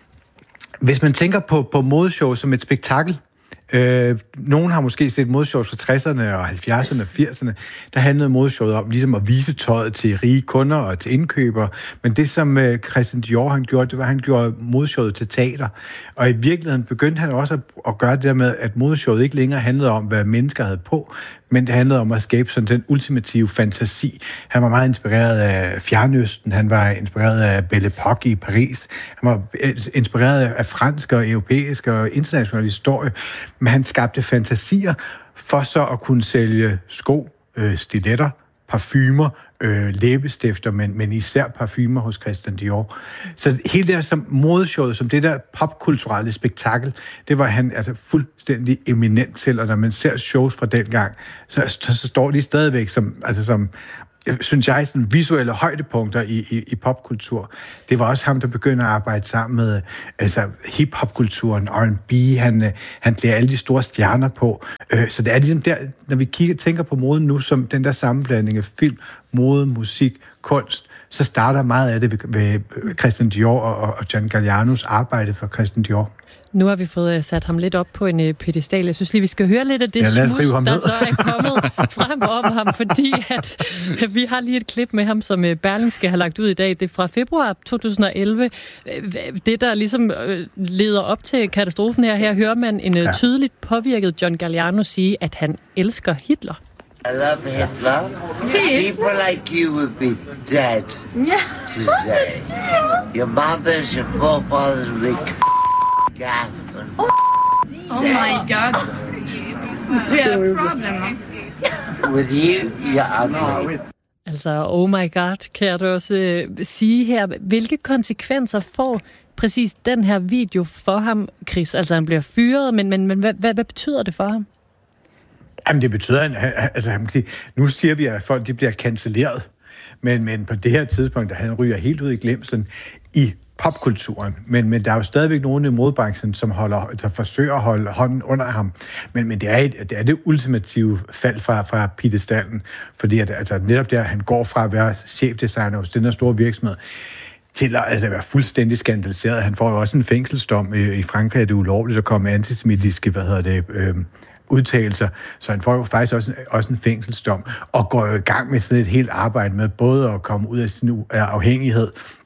Hvis man tænker på, på modeshow som et spektakel, Øh, nogen har måske set modeshows fra tresserne og halvfjerdserne og firserne. Der handlede modeshowet om ligesom at vise tøjet til rige kunder og til indkøbere. Men det, som øh, Christian Dior han gjorde, det var, at han gjorde modeshowet til teater. Og i virkeligheden begyndte han også at, at gøre det der med, at modeshowet ikke længere handlede om, hvad mennesker havde på, men det handlede om at skabe sådan den ultimative fantasi. Han var meget inspireret af Fjernøsten, han var inspireret af Belle Époque i Paris, han var inspireret af fransk og europæisk og international historie, men han skabte fantasier for så at kunne sælge sko, øh, stiletter, parfumer, øh, læbestifter, men, men især parfumer hos Christian Dior. Så hele det her som modeshowet, som det der popkulturelle spektakel, det var han altså fuldstændig eminent til, og når man ser shows fra dengang, så, så, så står de stadigvæk som, altså som synes jeg, sådan visuelle højdepunkter i, i, i popkultur. Det var også ham, der begyndte at arbejde sammen med altså, hip-hop-kulturen, R and B, han, han bliver alle de store stjerner på. Så det er ligesom der, når vi kigger, tænker på moden nu, som den der sammenblanding af film, mode, musik, kunst, så starter meget af det ved, ved Christian Dior og, og John Gallianos arbejde for Christian Dior. Nu har vi fået sat ham lidt op på en uh, pedestal. Jeg synes lige, vi skal høre lidt af det ja, smus, der så er kommet frem om ham, fordi at, at vi har lige et klip med ham, som uh, Berlingske har lagt ud i dag. Det er fra februar to tusind og elleve. Det, der ligesom uh, leder op til katastrofen her, her hører man en uh, ja. tydeligt påvirket John Galliano sige, at han elsker Hitler. I love Hitler. People like you would be dead today. Your mothers, your forefathers would be gas. Oh, oh my God. We have a problem. With you, you're ugly. Altså, oh my God, kan jeg da også øh, sige her. Hvilke konsekvenser får præcis den her video for ham, Chris? Altså, han bliver fyret, men, men, men hvad, hvad, hvad betyder det for ham? Jamen, det betyder, at altså, nu siger vi, at folk de bliver cancelleret. Men, men på det her tidspunkt, da han ryger helt ud i glemslen i popkulturen, men, men der er jo stadigvæk nogen i modebranchen, som holder, altså forsøger at holde hånden under ham. Men, men det, er et, det er det ultimative fald fra, fra piedestallen, fordi at, altså, netop der, han går fra at være chefdesigner hos den her store virksomhed, til at altså, være fuldstændig skandaliseret. Han får jo også en fængselsdom i, i Frankrig, at det er ulovligt at komme med antisemitiske, hvad hedder det, øh, udtalelser, så han får jo faktisk også, også en fængselsdom, og går jo i gang med sådan et helt arbejde med både at komme ud af sin afhængighed,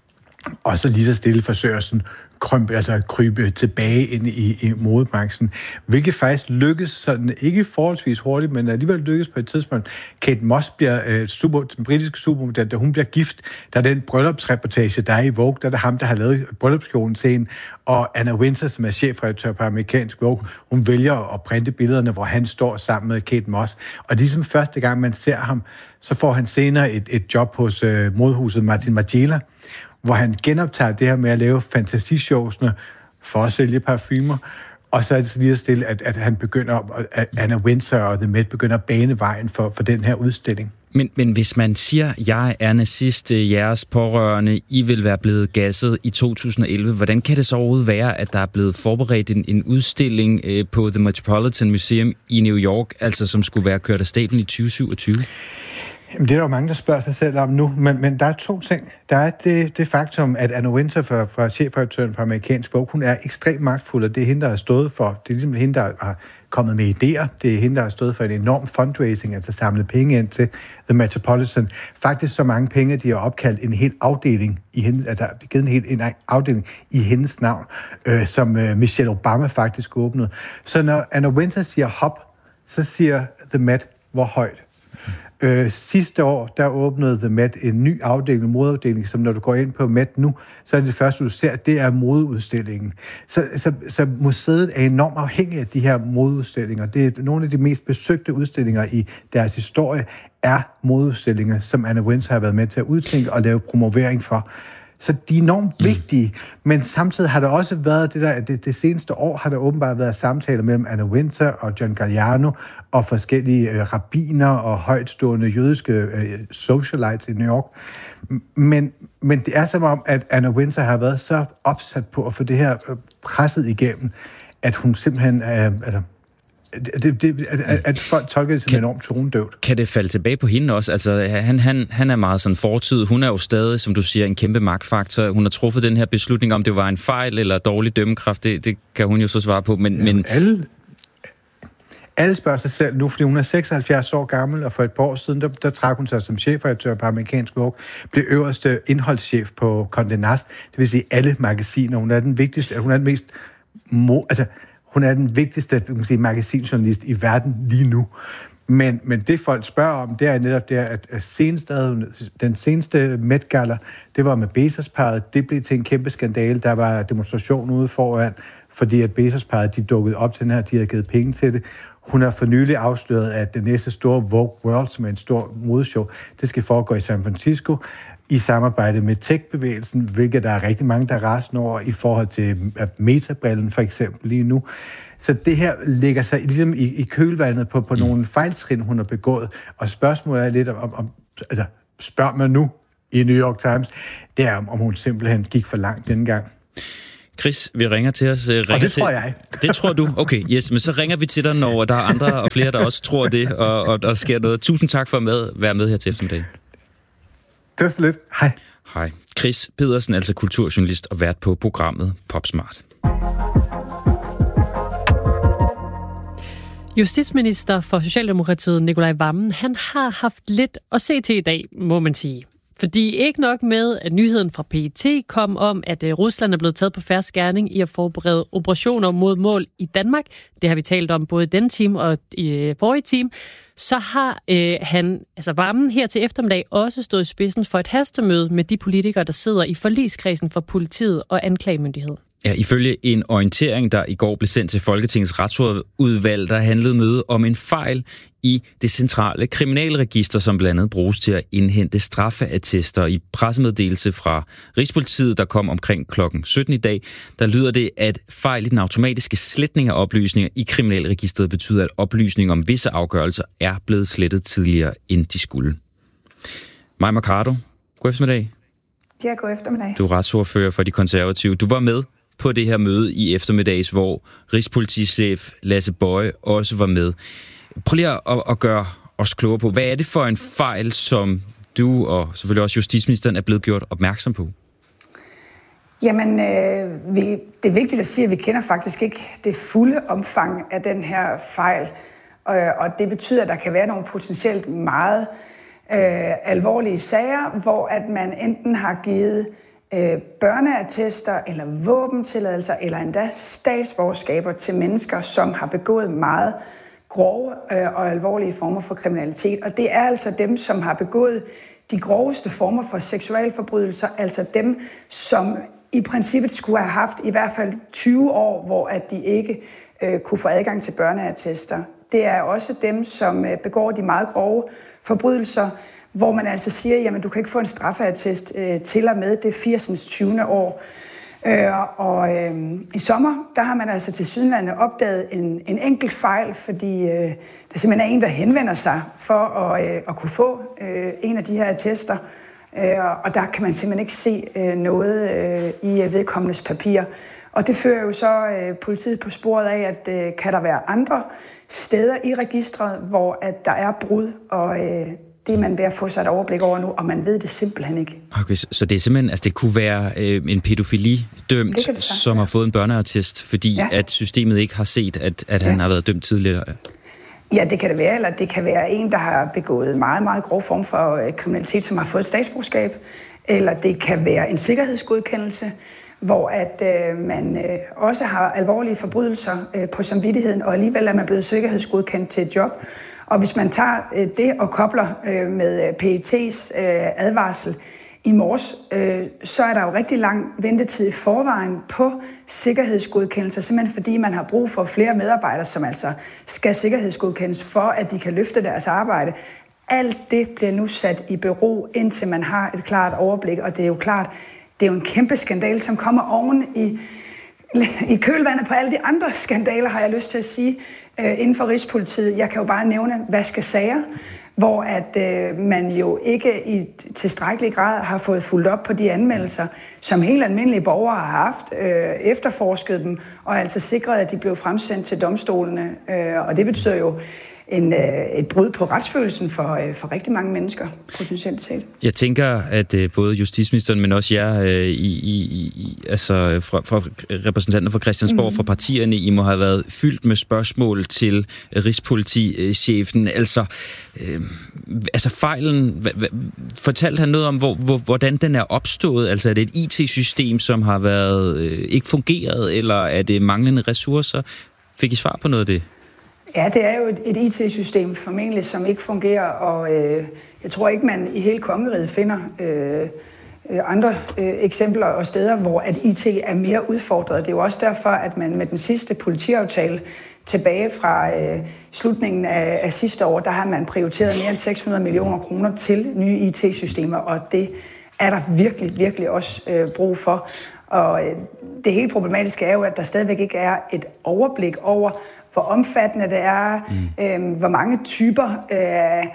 og så lige så stille forsøger sådan krympe, altså krybe tilbage ind i, i modebranchen, hvilket faktisk lykkes sådan, ikke forholdsvis hurtigt, men alligevel lykkes på et tidspunkt. Kate Moss bliver øh, super, den britiske supermodel, da hun bliver gift, der er den bryllupsreportage, der er i Vogue, der er det ham, der har lavet bryllupskjolen til hende, og Anna Wintour, som er chefredaktør på amerikansk Vogue, hun vælger at printe billederne, hvor han står sammen med Kate Moss. Og ligesom første gang, man ser ham, så får han senere et, et job hos øh, modehuset Martin Margiela, hvor han genoptager det her med at lave fantasishowsene for at sælge parfumer, og så er det så lige at stille, at, at han begynder, at Anna Wintour og The Met begynder at bane vejen for, for den her udstilling. Men, men hvis man siger, jeg er nazist, jeres pårørende, I vil være blevet gasset i to tusind og elleve, hvordan kan det så overhovedet være, at der er blevet forberedt en, en udstilling øh, på The Metropolitan Museum i New York, altså som skulle være kørt af stablen i tyve syvogtyve? Jamen, det er der jo mange, der spørger sig selv om nu, men, men der er to ting. Der er det, det faktum, at Anna Wintour fra, fra chefredaktøren på amerikansk Vogue, hun er ekstremt magtfuld, og det er hende, der har stået for. Det er ligesom hende, der har kommet med idéer. Det er hende, der har stået for en enorm fundraising, altså samlet penge ind til The Metropolitan. Faktisk så mange penge, at de har opkaldt en hel afdeling i hende, altså givet en hel en afdeling i hendes navn, øh, som øh, Michelle Obama faktisk åbnede. Så når Anna Wintour siger hop, så siger The Met, hvor højt. Øh, sidste år, der åbnede The Met en ny afdeling, modeafdeling, som når du går ind på Met nu, så er det første, du ser, det er modeudstillingen. Så, så, så museet er enormt afhængig af de her modeudstillinger. Det er nogle af de mest besøgte udstillinger i deres historie, er modeudstillinger, som Anna Wintour har været med til at udtænke og lave promovering for. Så de er enormt vigtige, mm. men samtidig har der også været det der, at det, det seneste år har der åbenbart været samtaler mellem Anna Wintour og John Galliano og forskellige øh, rabbiner og højtstående jødiske øh, socialites i New York. Men, men det er som om, at Anna Wintour har været så opsat på at få det her øh, presset igennem, at hun simpelthen er... Øh, Det, det, at, at folk tolker det som kan, enormt tonedøvt. Kan det falde tilbage på hende også? Altså, han, han, han er meget sådan fortid. Hun er jo stadig, som du siger, en kæmpe magtfaktor. Hun har truffet den her beslutning, om det var en fejl eller dårlig dømmekraft. Det, det kan hun jo så svare på. Men, ja, men... Alle, alle spørger sig selv nu, fordi hun er seksoghalvfjerds år gammel, og for et par år siden, der, der trak hun sig som chefredaktør på amerikansk Vogue, blev øverste indholdschef på Condé Nast, det vil sige alle magasiner. Hun er den vigtigste, hun er den mest... Mo, altså, Hun er den vigtigste kan man sige, magasinjournalist i verden lige nu. Men, men det folk spørger om, det er netop det, at senest, den seneste Met Gala, det var med Bezos-parret. Det blev til en kæmpe skandale. Der var demonstration ude foran, fordi at Bezos-parret de dukkede op til den her, de havde givet penge til det. Hun har for nylig afsløret, at det næste store Vogue World, som er en stor modeshow, det skal foregå i San Francisco i samarbejde med tech-bevægelsen, hvilket der er rigtig mange, der er rasende over i forhold til metabrillen for eksempel lige nu. Så det her lægger sig ligesom i, i kølvandet på, på mm. nogle fejltrin, hun har begået. Og spørgsmålet er lidt om, om altså spørger man nu i New York Times, det er om, om hun simpelthen gik for langt denne gang. Chris, vi ringer til os. Ringer og det til... tror jeg. Det tror du? Okay, yes, men så ringer vi til dig, når der er andre og flere, der også tror det, og, og der sker noget. Tusind tak for at med, være med her til eftermiddag. Det var så lidt. Hej. Hej. Chris Pedersen, altså kulturjournalist og vært på programmet PopSmart. Justitsminister for Socialdemokratiet, Nicolai Wammen, han har haft lidt at se til i dag, må man sige. Fordi ikke nok med, at nyheden fra P E T kom om, at Rusland er blevet taget på fersk gerning i at forberede operationer mod mål i Danmark. Det har vi talt om både i den time og i forrige time. Så har øh, han, altså Wammen her til eftermiddag, også stået i spidsen for et hastemøde med de politikere, der sidder i forligskredsen for politiet og anklagemyndighed. Ja, ifølge en orientering, der i går blev sendt til Folketingets retsudvalg, der handlede møde om en fejl i det centrale kriminalregister, som blandt andet bruges til at indhente straffeattester. I pressemeddelelse fra Rigspolitiet, der kom omkring klokken sytten i dag, der lyder det, at fejl i den automatiske sletning af oplysninger i kriminalregistret betyder, at oplysninger om visse afgørelser er blevet slettet tidligere, end de skulle. Maja Mercado, god eftermiddag. Ja, god eftermiddag. Du er retsordfører for De Konservative. Du var med på det her møde i eftermiddags, hvor Rigspolitichef Lasse Boye også var med. Prøv lige at, at gøre os klogere på, hvad er det for en fejl, som du og selvfølgelig også justitsministeren er blevet gjort opmærksom på? Jamen, øh, vi, det er vigtigt at sige, at vi kender faktisk ikke det fulde omfang af den her fejl. Og, og det betyder, at der kan være nogle potentielt meget øh, alvorlige sager, hvor at man enten har givet øh, børneattester eller våbentilladelser eller endda statsborgerskaber til mennesker, som har begået meget grove øh, og alvorlige former for kriminalitet. Og det er altså dem, som har begået de groveste former for seksualforbrydelser, altså dem, som i princippet skulle have haft i hvert fald tyve år, hvor at de ikke øh, kunne få adgang til børneattester. Det er også dem, som øh, begår de meget grove forbrydelser, hvor man altså siger, jamen du kan ikke få en straffeattest øh, til og med det firsens tyvende år. Øh, og øh, i sommer, der har man altså til Sydlandet opdaget en, en enkelt fejl, fordi øh, der simpelthen er en, der henvender sig for at, øh, at kunne få øh, en af de her attester. Øh, og der kan man simpelthen ikke se øh, noget øh, i vedkommendes papir. Og det fører jo så øh, politiet på sporet af, at øh, kan der være andre steder i registret, hvor at der er brud, og øh, det er man ved at få sig et overblik over nu, og man ved det simpelthen ikke. Okay, så det er simpelthen, altså det kunne være øh, en pædofili-dømt, som har fået en børneattest, fordi ja. at systemet ikke har set, at, at han ja. har været dømt tidligere. Ja, det kan det være, eller det kan være en, der har begået meget, meget grov form for øh, kriminalitet, som har fået et statsborgerskab, eller det kan være en sikkerhedsgodkendelse, hvor at øh, man øh, også har alvorlige forbrydelser øh, på samvittigheden, og alligevel er man blevet sikkerhedsgodkendt til et job. Og hvis man tager øh, det og kobler øh, med P E T's øh, advarsel i morges, øh, så er der jo rigtig lang ventetid i forvejen på sikkerhedsgodkendelser, simpelthen fordi man har brug for flere medarbejdere, som altså skal sikkerhedsgodkendes for, at de kan løfte deres arbejde. Alt det bliver nu sat i bero, indtil man har et klart overblik, og det er jo klart, det er jo en kæmpe skandal, som kommer oven i, i kølvandet på alle de andre skandaler, har jeg lyst til at sige, øh, inden for Rigspolitiet. Jeg kan jo bare nævne vaskesager, hvor at øh, man jo ikke i tilstrækkelig grad har fået fulgt op på de anmeldelser, som helt almindelige borgere har haft, øh, efterforsket dem, og altså sikret, at de blev fremsendt til domstolene. Øh, og det betyder jo en, øh, et brud på retsfølelsen for, øh, for rigtig mange mennesker, potentielt set. Jeg tænker, at øh, både justitsministeren, men også jer, øh, i, i, i, altså fra, fra repræsentanter fra Christiansborg, mm. fra partierne, I må have været fyldt med spørgsmål til Rigspolitichefen. Altså, øh, altså fejlen, h- h- fortalte han noget om, hvor, hvor, hvordan den er opstået? Altså er det et I T-system, som har været øh, ikke fungeret, eller er det manglende ressourcer? Fik I svar på noget af det? Ja, det er jo et, et I T-system formentlig, som ikke fungerer, og øh, jeg tror ikke, man i hele kongeriget finder øh, andre øh, eksempler og steder, hvor at I T er mere udfordret. Det er jo også derfor, at man med den sidste politiaftale tilbage fra øh, slutningen af, af sidste år, der har man prioriteret mere end seks hundrede millioner kroner til nye I T-systemer, og det er der virkelig, virkelig også øh, brug for. Og øh, det helt problematiske er jo, at der stadigvæk ikke er et overblik over, hvor omfattende det er, mm. øh, hvor mange typer øh,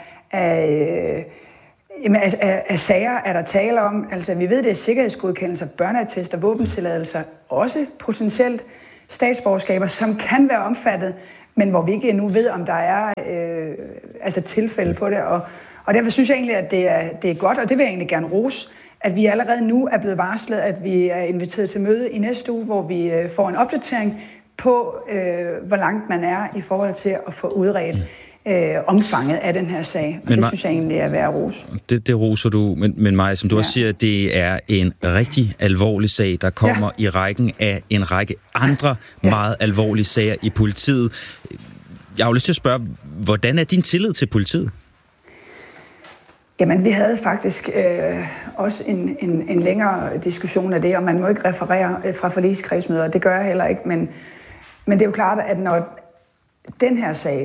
af, øh, af, af sager er der tale om. Altså, vi ved, det er sikkerhedsgodkendelser, børneattester, våbentilladelser, også potentielt statsborgerskaber, som kan være omfattet, men hvor vi ikke endnu ved, om der er øh, altså tilfælde på det. Og, og derfor synes jeg egentlig, at det er, det er godt, og det vil jeg egentlig gerne rose, at vi allerede nu er blevet varslet, at vi er inviteret til møde i næste uge, hvor vi øh, får en opdatering på, øh, hvor langt man er i forhold til at få udredt øh, omfanget af den her sag. Og men det synes jeg egentlig er værd at rose. Det, det roser du, men, men Maja, som du ja. også siger, det er en rigtig alvorlig sag, der kommer ja. i rækken af en række andre ja. meget alvorlige sager i politiet. Jeg har jo lyst til at spørge, hvordan er din tillid til politiet? Jamen, vi havde faktisk øh, også en, en, en længere diskussion af det, og man må ikke referere fra forligskredsmøder, det gør jeg heller ikke, men, men det er jo klart, at når den her sag,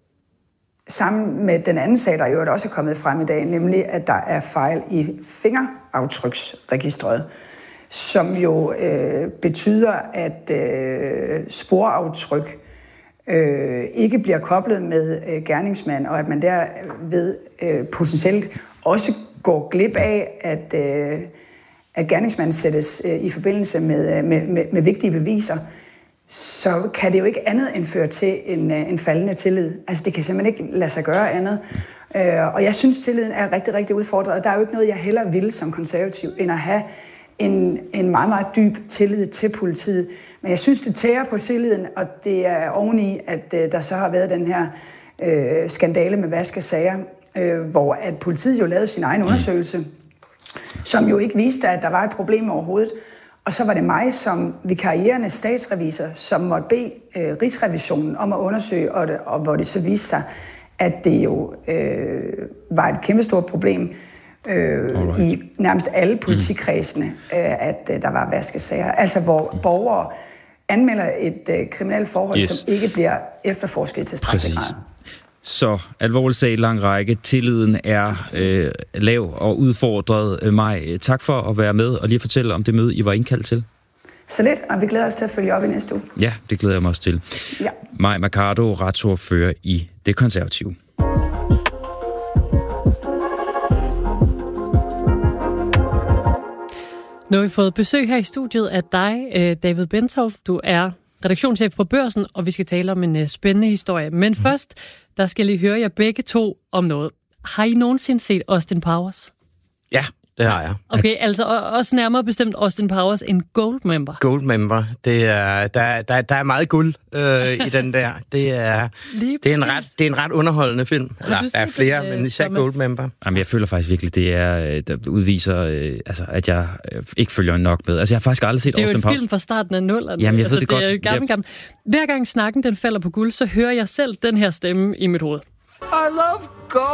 sammen med den anden sag, der jo også er kommet frem i dag, nemlig at der er fejl i fingeraftryksregistret, som jo øh, betyder, at øh, sporaftryk øh, ikke bliver koblet med øh, gerningsmand, og at man derved øh, potentielt også går glip af, at, øh, at gerningsmanden sættes øh, i forbindelse med, med, med, med vigtige beviser, så kan det jo ikke andet end føre til en, en faldende tillid. Altså det kan simpelthen ikke lade sig gøre andet. Øh, og jeg synes, tilliden er rigtig, rigtig udfordret, og der er jo ikke noget, jeg hellere vil som konservativ, end at have en, en meget, meget dyb tillid til politiet. Men jeg synes, det tærer på tilliden, og det er oveni, at øh, der så har været den her øh, skandale med vaskesager, øh, hvor at politiet jo lavede sin egen undersøgelse, mm. som jo ikke viste, at der var et problem overhovedet. Og så var det mig som vikarierende statsrevisor, som måtte bede øh, Rigsrevisionen om at undersøge, og, det, og hvor det så viste sig, at det jo øh, var et kæmpestort problem øh, i nærmest alle politikredsene, mm. øh, at øh, der var vaskesager. Altså hvor mm. borgere anmelder et øh, kriminelt forhold, yes. som ikke bliver efterforsket til tilstrækkelig grad. Så alvorlig sag, lang række. Tilliden er øh, lav og udfordret. Maj, tak for at være med og lige fortælle om det møde, I var indkaldt til. Så lidt, og vi glæder os til at følge op i næste uge. Ja, det glæder jeg mig også til. Ja. Mai Mercado, retsordfører i Det Konservative. Nu har vi fået besøg her i studiet af dig, David Benthoff. Du er redaktionschef på Børsen, og vi skal tale om en spændende historie. Men mm. først, der skal jeg lige høre jer begge to om noget. Har I nogensinde set Austin Powers? Ja, det har jeg. Okay, altså også nærmere bestemt Austin Powers, en Goldmember. Goldmember. Det er, der, der, der er meget guld øh, i den der. Det er, det, er en ret, det er en ret underholdende film. Eller, der er flere, det, men især Goldmember. Jamen, jeg føler faktisk virkelig, det er, der udviser, øh, altså, at jeg øh, ikke følger nok med. Altså, jeg har faktisk aldrig set Austin Powers. Det er jo en film fra starten af nullerne. Jamen, jeg altså, ved det, det godt. Er jo gammel, gammel. Hver gang snakken den falder på guld, så hører jeg selv den her stemme i mit hoved. I love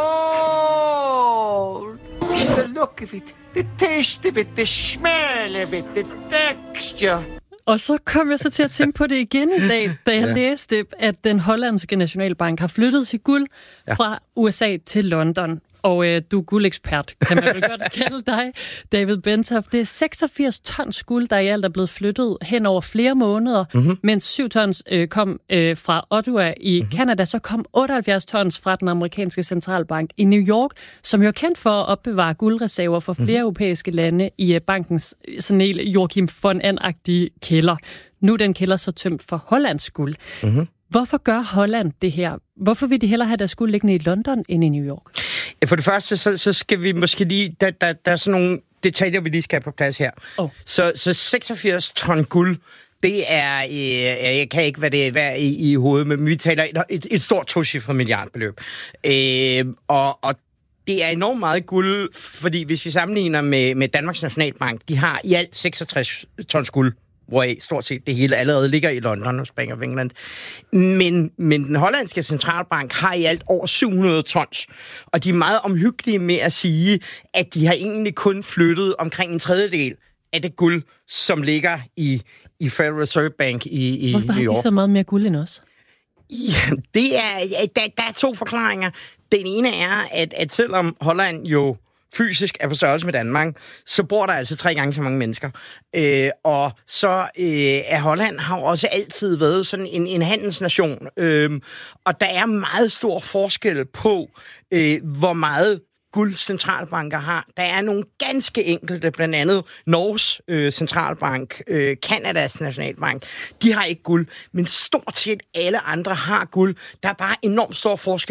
gold. The look of it, the taste of it, the smell of it, the texture. Og så kom jeg så til at tænke på det igen i dag, da jeg ja. læste, at den hollandske nationalbank har flyttet sit guld ja. fra U S A til London. Og øh, du er guldekspert, kan man vel godt kalde dig, David Benthoff. Det er seksogfirs tons guld, der i alt er blevet flyttet hen over flere måneder, mm-hmm. mens syv tons øh, kom øh, fra Ottawa i mm-hmm. Canada, så kom otteoghalvfjerds tons fra den amerikanske centralbank i New York, som jo er kendt for at opbevare guldreserver for flere mm-hmm. europæiske lande i øh, bankens sådan en Joachim von And-agtige kælder. Nu er den kælder så tømt for Hollands guld. Mm-hmm. Hvorfor gør Holland det her? Hvorfor vil de hellere have deres guld liggende i London end i New York? For det første, så, så skal vi måske lige... Der, der, der er sådan nogle detaljer, vi lige skal have på plads her. Oh. Så, så seksogfirs ton guld, det er... Øh, jeg kan ikke, hvad det er i, i hovedet, men vi taler et, et, et stort tocifret milliardbeløb. Øh, og, og det er enormt meget guld, fordi hvis vi sammenligner med, med Danmarks Nationalbank, de har i alt seksogtres tons guld, hvoraf stort set det hele allerede ligger i London og Bank of England. Men, men den hollandske centralbank har i alt over syv hundrede tons, og de er meget omhyggelige med at sige, at de har egentlig kun flyttet omkring en tredjedel af det guld, som ligger i, i Federal Reserve Bank i, i Hvorfor New York. Hvorfor har de så meget mere guld end os? Ja, det er, der, der er to forklaringer. Den ene er, at, at selvom Holland jo fysisk er på størrelse med Danmark, så bor der altså tre gange så mange mennesker. Øh, og så øh, er Holland har også altid været sådan en, en handelsnation. Øh, og der er meget stor forskel på, øh, hvor meget guld centralbanker har. Der er nogle ganske enkelte, blandt andet Norges øh, centralbank, øh, Kanadas nationalbank. De har ikke guld, men stort set alle andre har guld. Der er bare enormt stor forskel